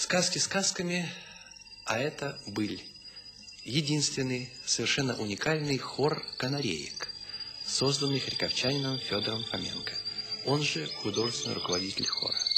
Сказки сказками, а это «Быль». Единственный, совершенно уникальный хор канареек, созданный харьковчанином Федором Фоменко, он же художественный руководитель хора.